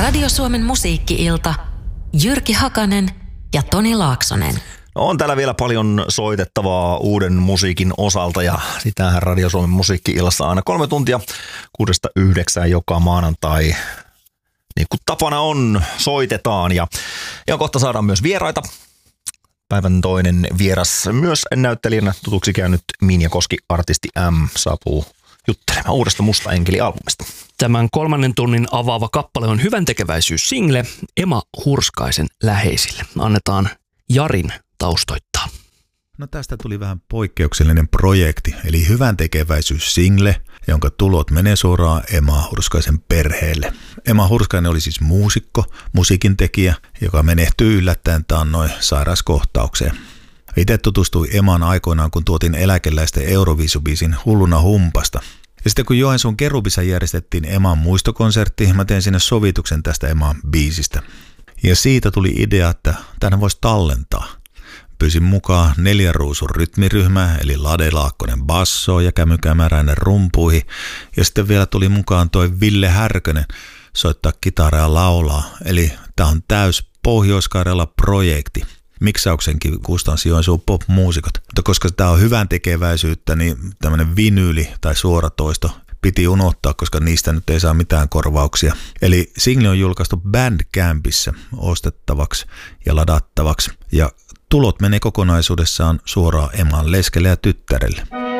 Radio Suomen musiikki-ilta. Jyrki Hakanen ja Toni Laaksonen. No, on täällä vielä paljon soitettavaa uuden musiikin osalta ja sitähän Radio Suomen musiikki-illassa aina 3 tuntia 6-9 joka maanantai. Niin kuin tapana on, soitetaan ja kohta saadaan myös vieraita. Päivän toinen vieras myös näyttelijänä tutuksi käynyt Minja Koski, artisti M, saapuu juttelemaan uudesta Musta Enkeli-albumista. Tämän 3 tunnin avaava kappale on hyväntekeväisyys-single Emma Hurskaisen läheisille. Annetaan Jarin taustoittaa. No tästä tuli vähän poikkeuksellinen projekti, eli hyväntekeväisyys-single, jonka tulot menee suoraan Emma Hurskaisen perheelle. Emma Hurskainen oli siis muusikko, musiikintekijä, joka menehtyi yllättäen taannoin sairauskohtaukseen. Itse tutustuin Emaan aikoinaan, kun tuotin eläkeläisten Euroviisubiisin Hulluna humpasta. Ja sitten kun Joensuun Kerubissa järjestettiin Eman muistokonsertti, mä tein sinne sovituksen tästä Eman biisistä. Ja siitä tuli idea, että tänne voisi tallentaa. Pyysin mukaan 4 ruusun rytmiryhmää, eli Lade Laakkonen basso ja Kämy Kämäräinen rumpuihin. Ja sitten vielä tuli mukaan toi Ville Härkönen soittaa kitaraa ja laulaa. Eli tää on täys Pohjois-Karjala projekti. Miksauksenkin kustansi Joensuun pop-muusikot. Mutta koska tämä on hyvän tekeväisyyttä, niin tämmöinen vinyyli tai suoratoisto piti unohtaa, koska niistä nyt ei saa mitään korvauksia. Eli single on julkaistu Bandcampissa ostettavaksi ja ladattavaksi. Ja tulot menee kokonaisuudessaan suoraan Eman leskelle ja tyttärelle.